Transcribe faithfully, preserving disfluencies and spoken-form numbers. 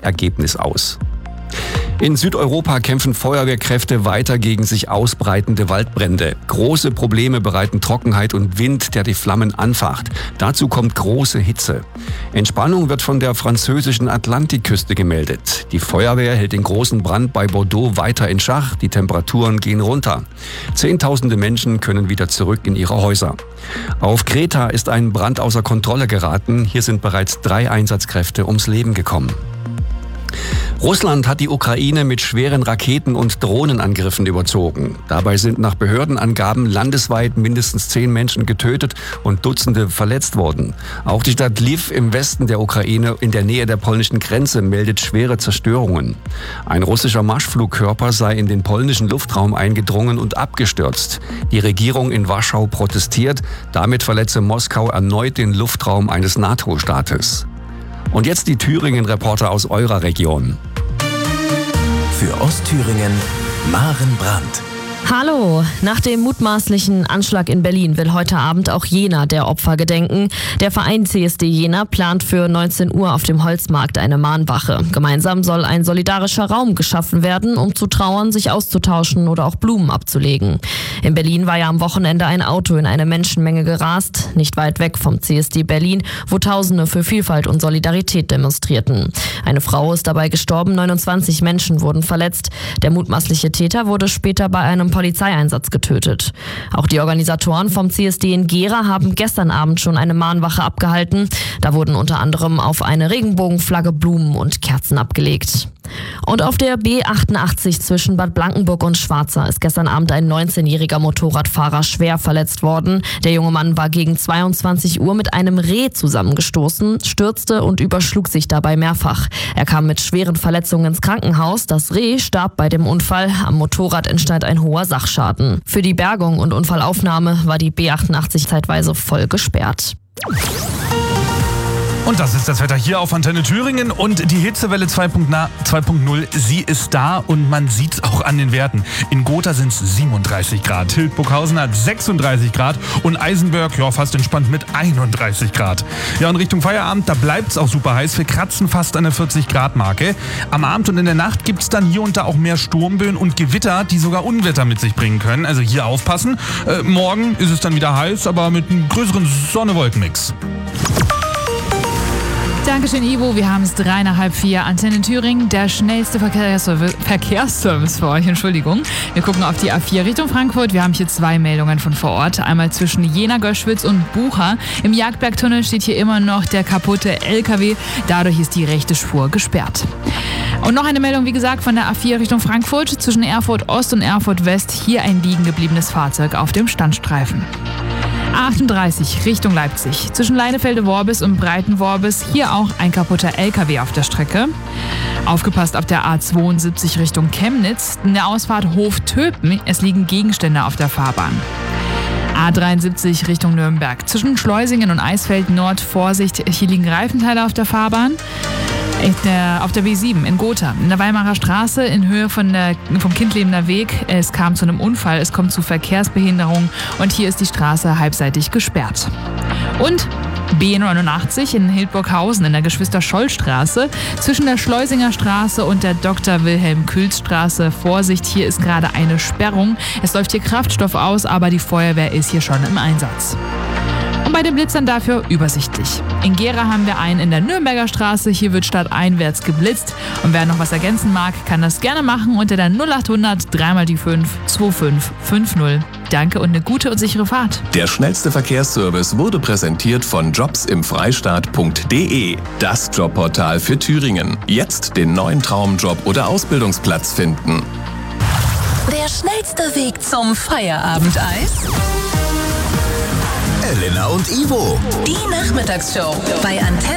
Ergebnis aus. In Südeuropa kämpfen Feuerwehrkräfte weiter gegen sich ausbreitende Waldbrände. Große Probleme bereiten Trockenheit und Wind, der die Flammen anfacht. Dazu kommt große Hitze. Entspannung wird von der französischen Atlantikküste gemeldet. Die Feuerwehr hält den großen Brand bei Bordeaux weiter in Schach. Die Temperaturen gehen runter. Zehntausende Menschen können wieder zurück in ihre Häuser. Auf Kreta ist ein Brand außer Kontrolle geraten. Hier sind bereits drei Einsatzkräfte ums Leben gekommen. Russland hat die Ukraine mit schweren Raketen- und Drohnenangriffen überzogen. Dabei sind nach Behördenangaben landesweit mindestens zehn Menschen getötet und Dutzende verletzt worden. Auch die Stadt Lviv im Westen der Ukraine in der Nähe der polnischen Grenze meldet schwere Zerstörungen. Ein russischer Marschflugkörper sei in den polnischen Luftraum eingedrungen und abgestürzt. Die Regierung in Warschau protestiert. Damit verletze Moskau erneut den Luftraum eines NATO-Staates. Und jetzt die Thüringen-Reporter aus eurer Region. Für Ostthüringen, Maren Brandt. Hallo! Nach dem mutmaßlichen Anschlag in Berlin will heute Abend auch Jena der Opfer gedenken. Der Verein C S D Jena plant für neunzehn Uhr auf dem Holzmarkt eine Mahnwache. Gemeinsam soll ein solidarischer Raum geschaffen werden, um zu trauern, sich auszutauschen oder auch Blumen abzulegen. In Berlin war ja am Wochenende ein Auto in eine Menschenmenge gerast, nicht weit weg vom C S D Berlin, wo Tausende für Vielfalt und Solidarität demonstrierten. Eine Frau ist dabei gestorben, neunundzwanzig Menschen wurden verletzt. Der mutmaßliche Täter wurde später bei einem Polizeieinsatz getötet. Auch die Organisatoren vom C S D in Gera haben gestern Abend schon eine Mahnwache abgehalten. Da wurden unter anderem auf eine Regenbogenflagge Blumen und Kerzen abgelegt. Und auf der B achtundachtzig zwischen Bad Blankenburg und Schwarza ist gestern Abend ein neunzehnjähriger Motorradfahrer schwer verletzt worden. Der junge Mann war gegen zweiundzwanzig Uhr mit einem Reh zusammengestoßen, stürzte und überschlug sich dabei mehrfach. Er kam mit schweren Verletzungen ins Krankenhaus. Das Reh starb bei dem Unfall. Am Motorrad entstand ein hoher Sachschaden. Für die Bergung und Unfallaufnahme war die B achtundachtzig zeitweise voll gesperrt. Und das ist das Wetter hier auf Antenne Thüringen und die Hitzewelle zwei Punkt null, sie ist da und man sieht es auch an den Werten. In Gotha sind es siebenunddreißig Grad, Hildburghausen hat sechsunddreißig Grad und Eisenberg, ja, fast entspannt mit einunddreißig Grad. Ja, und Richtung Feierabend, da bleibt es auch super heiß, wir kratzen fast an der vierzig Grad Marke. Am Abend und in der Nacht gibt es dann hier und da auch mehr Sturmböen und Gewitter, die sogar Unwetter mit sich bringen können. Also hier aufpassen. Äh, morgen ist es dann wieder heiß, aber mit einem größeren Sonne-Wolken-Mix. Dankeschön, Ivo. Wir haben es drei nach halb vier. Antenne Thüringen, der schnellste Verkehrsservice, Verkehrsservice für euch. Entschuldigung. Wir gucken auf die A vier Richtung Frankfurt. Wir haben hier zwei Meldungen von vor Ort. Einmal zwischen Jena, Göschwitz und Bucha. Im Jagdbergtunnel steht hier immer noch der kaputte L K W. Dadurch ist die rechte Spur gesperrt. Und noch eine Meldung, wie gesagt, von der A vier Richtung Frankfurt. Zwischen Erfurt Ost und Erfurt West. Hier ein liegen gebliebenes Fahrzeug auf dem Standstreifen. A achtunddreißig Richtung Leipzig. Zwischen Leinefelde-Worbis und Breitenworbis hier auch ein kaputter L K W auf der Strecke. Aufgepasst ab der A zweiundsiebzig Richtung Chemnitz. In der Ausfahrt Hof-Töpen. Es liegen Gegenstände auf der Fahrbahn. A dreiundsiebzig Richtung Nürnberg. Zwischen Schleusingen und Eisfeld Nord Vorsicht. Hier liegen Reifenteile auf der Fahrbahn. Auf der B sieben in Gotha, in der Weimarer Straße in Höhe von der, vom Kindlebener Weg. Es kam zu einem Unfall, es kommt zu Verkehrsbehinderung und hier ist die Straße halbseitig gesperrt. Und B neunundachtzig in Hildburghausen in der Geschwister-Scholl-Straße zwischen der Schleusinger Straße und der Doktor Wilhelm-Kühls-Straße. Vorsicht, hier ist gerade eine Sperrung. Es läuft hier Kraftstoff aus, aber die Feuerwehr ist hier schon im Einsatz. Und bei den Blitzern dafür übersichtlich. In Gera haben wir einen in der Nürnberger Straße. Hier wird stadteinwärts geblitzt. Und wer noch was ergänzen mag, kann das gerne machen unter der null achthundert drei mal die fünf zwei fünf fünf null. Danke und eine gute und sichere Fahrt. Der schnellste Verkehrsservice wurde präsentiert von jobs im freistaat punkt de. Das Jobportal für Thüringen. Jetzt den neuen Traumjob oder Ausbildungsplatz finden. Der schnellste Weg zum Feierabendeis? Elena und Ivo. Die Nachmittagsshow bei Antenne.